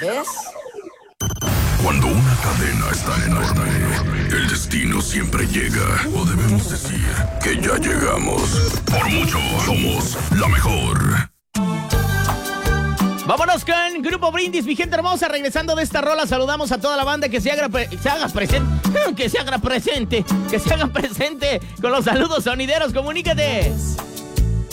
¿Ves? Cuando una cadena está en orden, el destino siempre llega. O debemos decir que ya llegamos. Por mucho, somos la mejor. Vámonos con Grupo Brindis, mi gente hermosa. Regresando de esta rola, saludamos a toda la banda que se haga presente con los saludos sonideros. Comunícate.